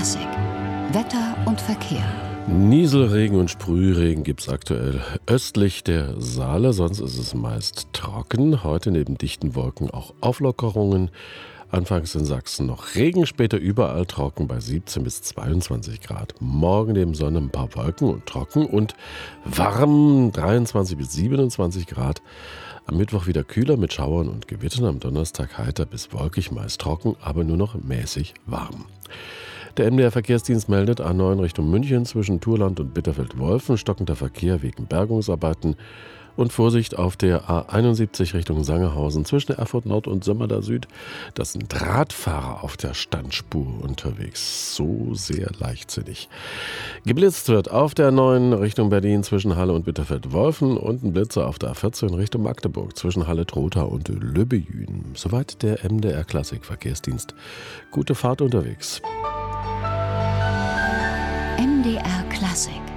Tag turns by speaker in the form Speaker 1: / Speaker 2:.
Speaker 1: Klassik. Wetter und Verkehr.
Speaker 2: Nieselregen und Sprühregen gibt's aktuell östlich der Saale, sonst ist es meist trocken. Heute neben dichten Wolken auch Auflockerungen. Anfangs in Sachsen noch Regen, später überall trocken bei 17 bis 22 Grad. Morgen neben Sonne ein paar Wolken und trocken und warm 23 bis 27 Grad. Am Mittwoch wieder kühler mit Schauern und Gewittern, am Donnerstag heiter bis wolkig, meist trocken, aber nur noch mäßig warm. Der MDR-Verkehrsdienst meldet A9 Richtung München zwischen Thurland und Bitterfeld-Wolfen, stockender Verkehr wegen Bergungsarbeiten und Vorsicht auf der A71 Richtung Sangerhausen zwischen Erfurt Nord und Sömmerda Süd. Da sind Radfahrer auf der Standspur unterwegs, so sehr leichtsinnig. Geblitzt wird auf der A9 Richtung Berlin zwischen Halle und Bitterfeld-Wolfen und ein Blitzer auf der A14 Richtung Magdeburg zwischen Halle-Trotha und Löbbejün. Soweit der MDR-Klassik-Verkehrsdienst. Gute Fahrt unterwegs.
Speaker 1: MDR Klassik.